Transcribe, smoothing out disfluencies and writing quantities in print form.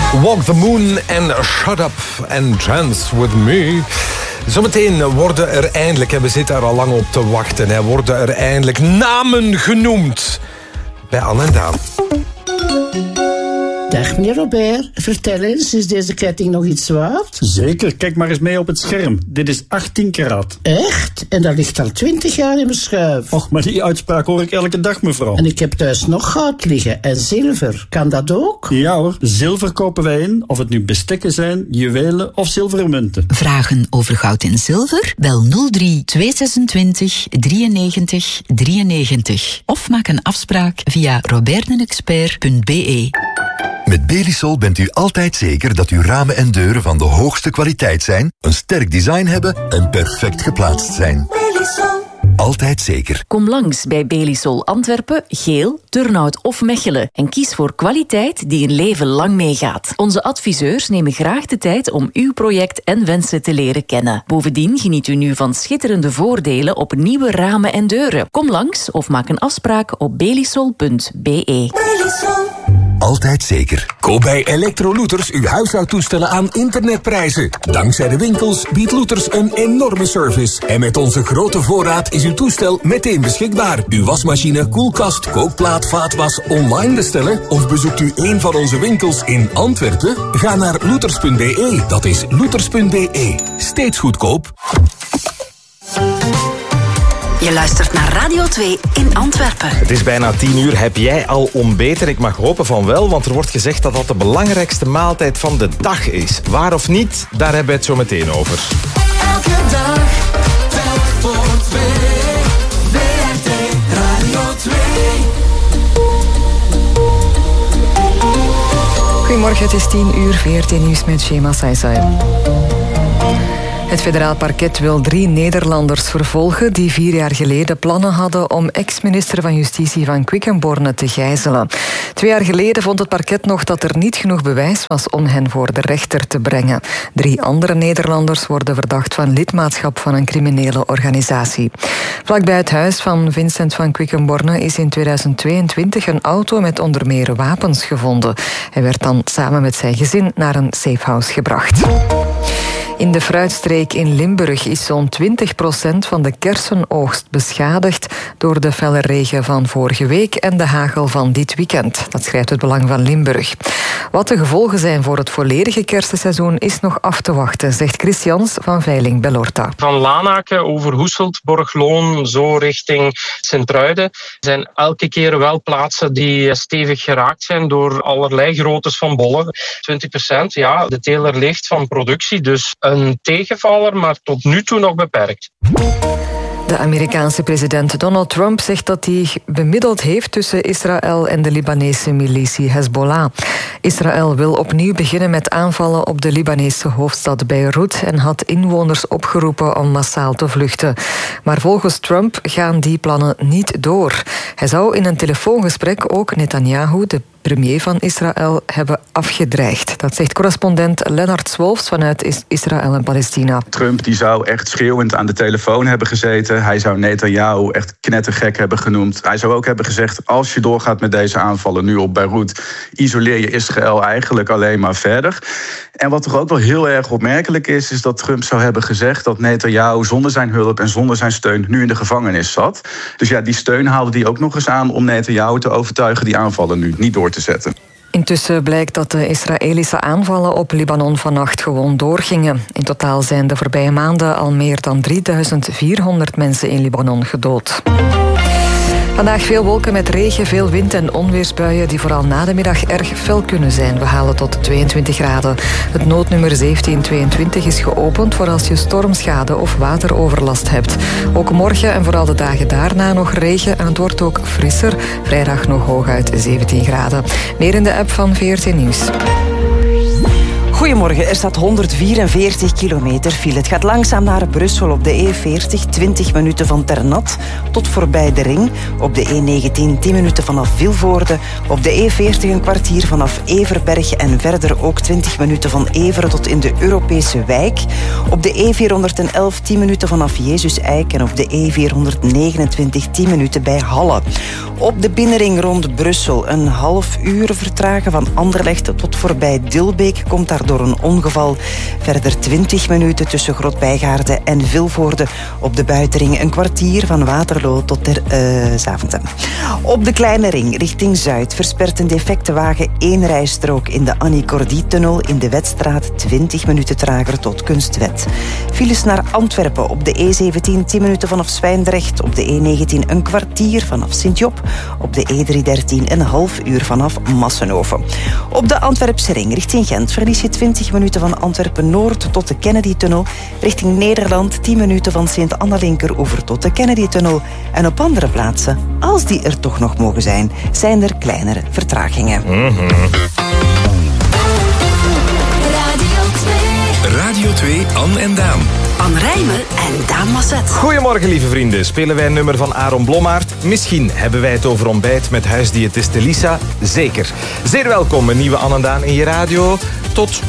Walk the Moon en Shut Up and Dance With Me. Zometeen worden er eindelijk, en we zitten er al lang op te wachten, worden er eindelijk namen genoemd bij Anne en Daan. Dag meneer Robert, vertel eens, is deze ketting nog iets waard? Zeker, kijk maar eens mee op het scherm. Dit is 18 karaat. Echt? En dat ligt al 20 jaar in mijn schuif. Och, maar die uitspraak hoor ik elke dag, mevrouw. En ik heb thuis nog goud liggen en zilver. Kan dat ook? Ja hoor, zilver kopen wij in, of het nu bestekken zijn, juwelen of zilveren munten. Vragen over goud en zilver? Bel 03 226 93 93. Of maak een afspraak via robertdenexpert.be. Met Belisol bent u altijd zeker dat uw ramen en deuren van de hoogste kwaliteit zijn, een sterk design hebben en perfect geplaatst zijn. Belisol. Altijd zeker. Kom langs bij Belisol Antwerpen, Geel, Turnhout of Mechelen en kies voor kwaliteit die een leven lang meegaat. Onze adviseurs nemen graag de tijd om uw project en wensen te leren kennen. Bovendien geniet u nu van schitterende voordelen op nieuwe ramen en deuren. Kom langs of maak een afspraak op belisol.be. Belisol. Altijd zeker. Koop bij Electro-Looters uw huishoudtoestellen aan internetprijzen. Dankzij de winkels biedt Looters een enorme service. En met onze grote voorraad is uw toestel meteen beschikbaar. Uw wasmachine, koelkast, kookplaat, vaatwas online bestellen? Of bezoekt u een van onze winkels in Antwerpen? Ga naar looters.be. Dat is looters.be. Steeds goedkoop. Je luistert naar Radio 2 in Antwerpen. Het is bijna 10:00. Heb jij al ontbeten? Ik mag hopen van wel, want er wordt gezegd dat dat de belangrijkste maaltijd van de dag is. Waar of niet, daar hebben we het zo meteen over. Elke dag, telk voor 2. WRT Radio 2. Goedemorgen, het is 10:00, VRT Nieuws met Shema Saisai. Het federaal parket wil 3 Nederlanders vervolgen die 4 jaar geleden plannen hadden om ex-minister van Justitie van Quickenborne te gijzelen. 2 jaar geleden vond het parket nog dat er niet genoeg bewijs was om hen voor de rechter te brengen. 3 andere Nederlanders worden verdacht van lidmaatschap van een criminele organisatie. Vlakbij het huis van Vincent van Quickenborne is in 2022 een auto met onder meer wapens gevonden. Hij werd dan samen met zijn gezin naar een safehouse gebracht. In de fruitstreek in Limburg is zo'n 20% van de kersenoogst beschadigd door de felle regen van vorige week en de hagel van dit weekend. Dat schrijft het Belang van Limburg. Wat de gevolgen zijn voor het volledige kersenseizoen is nog af te wachten, zegt Christians van Veiling Bellorta. Van Lanaken over Hoeselt, Borgloon, zo richting Sint-Truiden zijn elke keer wel plaatsen die stevig geraakt zijn door allerlei groottes van bollen. 20%, ja, de teler leeft van productie, dus een tegenvaller, maar tot nu toe nog beperkt. De Amerikaanse president Donald Trump zegt dat hij bemiddeld heeft tussen Israël en de Libanese militie Hezbollah. Israël wil opnieuw beginnen met aanvallen op de Libanese hoofdstad Beirut en had inwoners opgeroepen om massaal te vluchten. Maar volgens Trump gaan die plannen niet door. Hij zou in een telefoongesprek ook Netanyahu, de premier van Israël, hebben afgedreigd. Dat zegt correspondent Lennart Swolfs vanuit Israël en Palestina. Trump die zou echt schreeuwend aan de telefoon hebben gezeten. Hij zou Netanyahu echt knettergek hebben genoemd. Hij zou ook hebben gezegd, als je doorgaat met deze aanvallen nu op Beirut, isoleer je Israël eigenlijk alleen maar verder. En wat toch ook wel heel erg opmerkelijk is dat Trump zou hebben gezegd dat Netanyahu zonder zijn hulp en zonder zijn steun nu in de gevangenis zat. Dus ja, die steun haalde hij ook nog eens aan om Netanyahu te overtuigen die aanvallen nu niet door te zetten. Intussen blijkt dat de Israëlische aanvallen op Libanon vannacht gewoon doorgingen. In totaal zijn de voorbije maanden al meer dan 3400 mensen in Libanon gedood. Vandaag veel wolken met regen, veel wind en onweersbuien die vooral na de middag erg fel kunnen zijn. We halen tot 22 graden. Het noodnummer 1722 is geopend voor als je stormschade of wateroverlast hebt. Ook morgen en vooral de dagen daarna nog regen en het wordt ook frisser. Vrijdag nog hooguit 17 graden. Meer in de app van VRT Nieuws. Goedemorgen, er staat 144 kilometer file. Het gaat langzaam naar Brussel op de E40, 20 minuten van Ternat tot voorbij de Ring. Op de E19 10 minuten vanaf Vilvoorde. Op de E40 een kwartier vanaf Everberg en verder ook 20 minuten van Everen tot in de Europese wijk. Op de E411 10 minuten vanaf Jezus-Eik en op de E429 10 minuten bij Halle. Op de binnenring rond Brussel een half uur vertragen van Anderlecht tot voorbij Dilbeek komt daardoor een ongeval. Verder 20 minuten tussen Grootbijgaarde en Vilvoorde. Op de buitenring een kwartier van Waterloo tot ter Zaventem. Op de kleine ring richting Zuid verspert een defecte wagen 1 rijstrook in de Annie Cordy-tunnel in de Wetstraat 20 minuten trager tot Kunstwet. Files naar Antwerpen op de E17 10 minuten vanaf Zwijndrecht. Op de E19 een kwartier vanaf Sint-Job. Op de E313 een half uur vanaf Massenhoven. Op de Antwerpse ring richting Gent verlies je 20 minuten van Antwerpen-Noord tot de Kennedy-tunnel. Richting Nederland 10 minuten van Sint-Anna-Linkeroever tot de Kennedy-tunnel. En op andere plaatsen, als die er toch nog mogen zijn, zijn er kleinere vertragingen. Radio 2, Anne en Daan. Anne Rijmen en Daan Masset. Goedemorgen, lieve vrienden. Spelen wij een nummer van Aaron Blommaert? Misschien hebben wij het over ontbijt met huisdiëtiste Lisa. Zeker. Zeer welkom, een nieuwe Anne en Daan in je radio. Tot